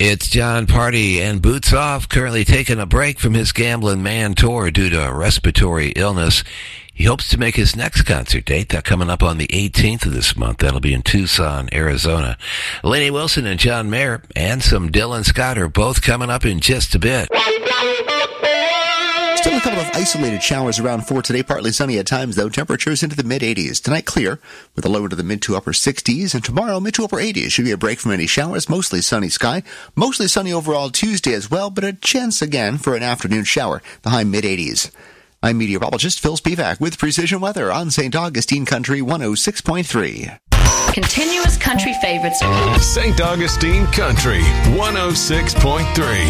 It's John Party and Boots Off, currently taking a break from his Gambling Man tour due to a respiratory illness. He hopes to make his next concert date. That's coming up on the 18th of this month. That'll be in Tucson, Arizona. Lainey Wilson and John Mayer and some Dylan Scott are both coming up in just a bit. Still a couple of isolated showers around for today. Partly sunny at times, though. Temperatures into the mid-80s. Tonight, clear, with a low to the mid to upper 60s. And tomorrow, mid to upper 80s. Should be a break from any showers. Mostly sunny sky. Mostly sunny overall Tuesday as well, but a chance again for an afternoon shower. The high mid-80s. I'm meteorologist Phil Spivak with Precision Weather on St. Augustine Country 106.3. Continuous country favorites. St. Augustine Country 106.3.